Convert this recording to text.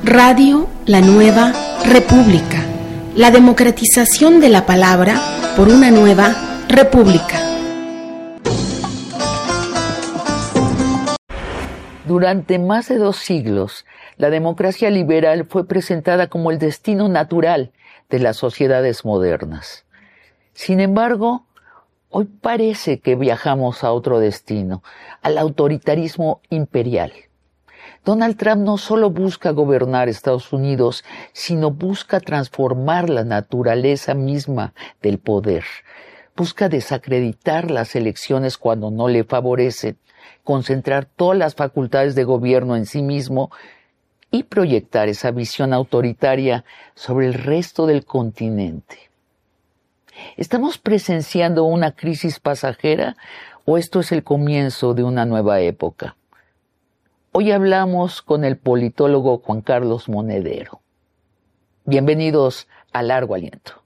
Radio La Nueva República. La democratización de la palabra por una nueva república. Durante más de 2 siglos, la democracia liberal fue presentada como el destino natural de las sociedades modernas. Sin embargo, hoy parece que viajamos a otro destino, al autoritarismo imperial. Donald Trump no solo busca gobernar Estados Unidos, sino busca transformar la naturaleza misma del poder. Busca desacreditar las elecciones cuando no le favorecen, concentrar todas las facultades de gobierno en sí mismo y proyectar esa visión autoritaria sobre el resto del continente. ¿Estamos presenciando una crisis pasajera o esto es el comienzo de una nueva época? Hoy hablamos con el politólogo Juan Carlos Monedero. Bienvenidos a Largo Aliento.